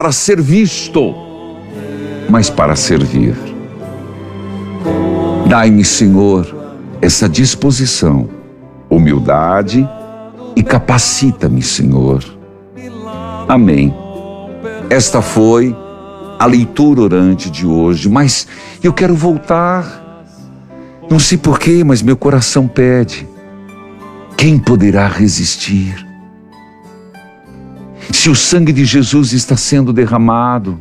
para ser visto, mas para servir. Dai-me, Senhor, essa disposição, humildade e capacita-me, Senhor. Amém. Esta foi a leitura orante de hoje, mas eu quero voltar. Não sei porquê, mas meu coração pede. Quem poderá resistir? Se o sangue de Jesus está sendo derramado,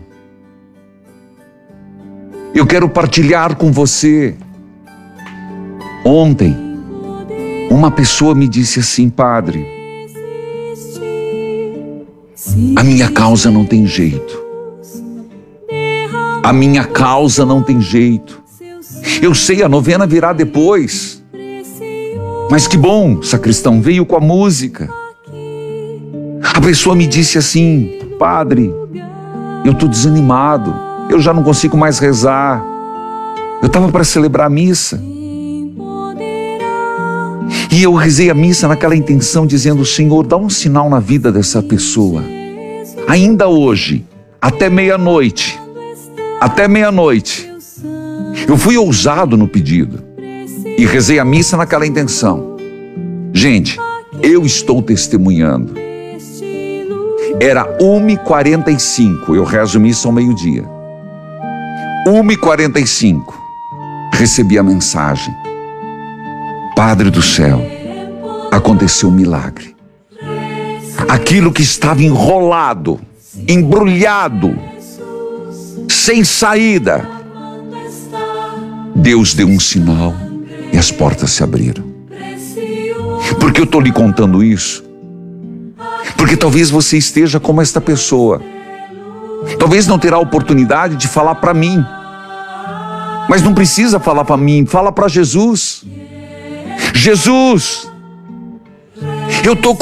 eu quero partilhar com você. Ontem, uma pessoa me disse assim: Padre, a minha causa não tem jeito. A minha causa não tem jeito. Eu sei, a novena virá depois. Mas que bom, sacristão, veio com a música. A pessoa me disse assim: Padre, eu estou desanimado. Eu já não consigo mais rezar. Eu estava para celebrar a missa. E eu rezei a missa naquela intenção, dizendo: Senhor, dá um sinal na vida dessa pessoa. Ainda hoje, até meia-noite, eu fui ousado no pedido e rezei a missa naquela intenção. Gente, eu estou testemunhando. Era 1h45, eu rezo missa ao meio-dia. 1h45, recebi a mensagem: Padre do céu, aconteceu um milagre. Aquilo que estava enrolado, embrulhado, sem saída, Deus deu um sinal e as portas se abriram. Por que eu estou lhe contando isso? Porque talvez você esteja como esta pessoa. Talvez não terá oportunidade de falar para mim. Mas não precisa falar para mim, fala para Jesus. Jesus, eu estou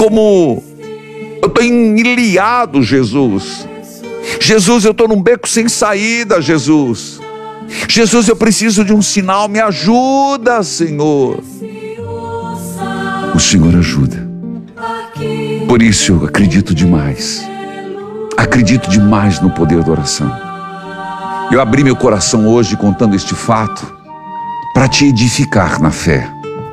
enilhado, Jesus. Jesus, eu estou num beco sem saída, Jesus. Jesus, eu preciso de um sinal, me ajuda, Senhor. O Senhor ajuda. Por isso eu acredito demais no poder da oração. Eu abri meu coração hoje contando este fato para te edificar na fé.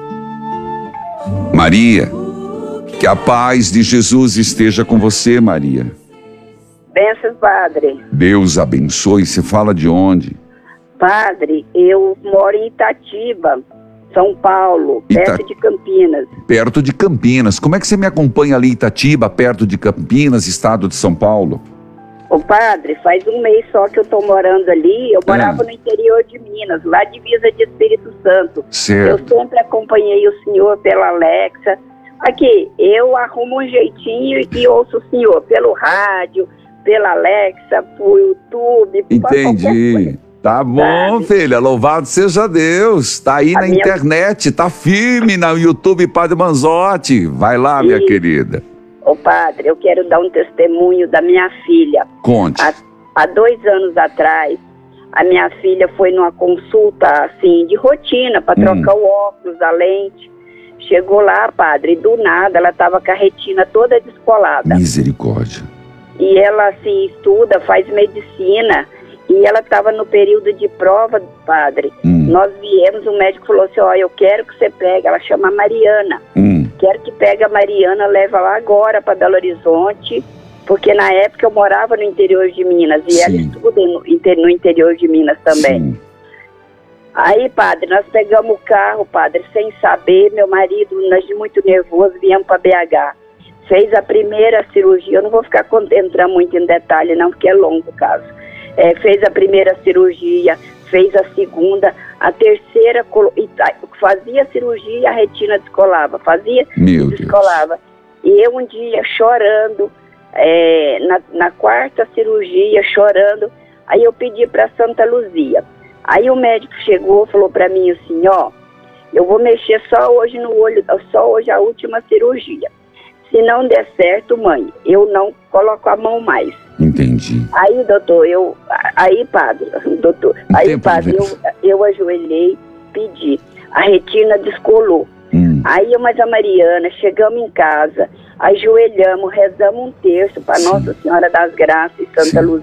Maria, que a paz de Jesus esteja com você, Maria. Bênçãos, Padre. Deus abençoe. Você fala de onde? Padre, eu moro em Itatiba, São Paulo, perto de Campinas. Perto de Campinas. Como é que você me acompanha ali em Itatiba, perto de Campinas, estado de São Paulo? Ô Padre, faz um mês só que eu tô morando ali. Eu morava no interior de Minas, lá divisa de Espírito Santo. Certo. Eu sempre acompanhei o senhor pela Alexa. Aqui, eu arrumo um jeitinho e ouço o senhor pelo rádio, pela Alexa, por YouTube. Entendi. Tá bom, filha, louvado seja Deus. Tá aí na internet, tá firme no YouTube Padre Manzotti. Vai lá, minha querida. Ô Padre, eu quero dar um testemunho da minha filha. Conte. Há 2 anos atrás, a minha filha foi numa consulta, assim, de rotina, para trocar o óculos, a lente. Chegou lá, Padre, e do nada ela estava com a retina toda descolada. Misericórdia. E ela, assim, estuda, faz medicina, e ela estava no período de prova, Padre. Nós viemos, o médico falou assim: ó, eu quero que você pegue, ela chama Mariana. Quero que pegue a Mariana, leva lá agora para Belo Horizonte, porque na época eu morava no interior de Minas, e ela estuda no interior de Minas também. Sim. Aí, Padre, nós pegamos o carro, Padre, sem saber, meu marido, nós de muito nervoso, viemos para BH. Fez a primeira cirurgia, eu não vou ficar entrando muito em detalhe não, porque é longo o caso. Fez a primeira cirurgia, fez a segunda, a terceira, fazia a cirurgia e a retina descolava, descolava. E eu um dia chorando, na quarta cirurgia, chorando, aí eu pedi para Santa Luzia. Aí o médico chegou, falou para mim assim: ó, eu vou mexer só hoje no olho, só hoje a última cirurgia. Se não der certo, mãe, eu não coloco a mão mais. Entendi. Aí, padre, eu ajoelhei, pedi. A retina descolou. Aí, mas a Mariana, chegamos em casa, ajoelhamos, rezamos um terço para Nossa Senhora das Graças e Santa Sim. Luzia.